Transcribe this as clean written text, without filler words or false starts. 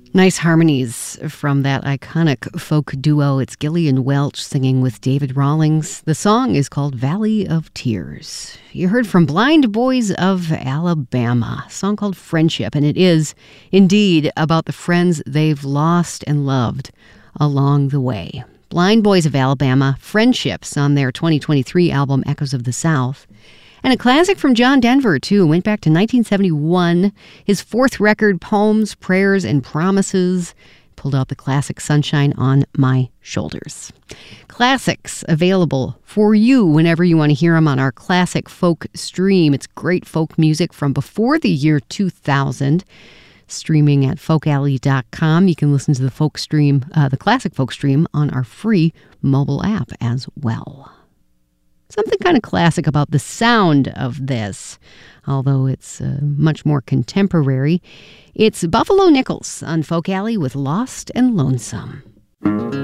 Nice harmonies from that iconic folk duo. It's Gillian Welch singing with David Rawlings. The song is called Valley of Tears. You heard from Blind Boys of Alabama, a song called Friendship, and it is indeed about the friends they've lost and loved along the way. Blind Boys of Alabama, Friendships, on their 2023 album Echoes of the South. And a classic from John Denver, too. Went back to 1971. His fourth record, Poems, Prayers, and Promises. Pulled out the classic Sunshine on My Shoulders. Classics available for you whenever you want to hear them on our Classic Folk Stream. It's great folk music from before the year 2000. Streaming at folkalley.com. You can listen to the Folk Stream, the Classic Folk Stream, on our free mobile app as well. Something kind of classic about the sound of this, although it's much more contemporary. It's Buffalo Nichols on Folk Alley with Lost and Lonesome.